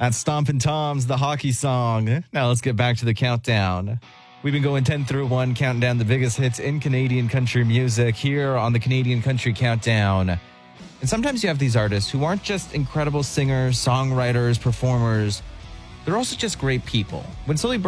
That's Stompin' Tom's The Hockey Song. Now let's get back to the countdown. We've been going 10 through 1, counting down the biggest hits in Canadian country music here on the Canadian Country Countdown. And sometimes you have these artists who aren't just incredible singers, songwriters, performers. They're also just great people. When Sully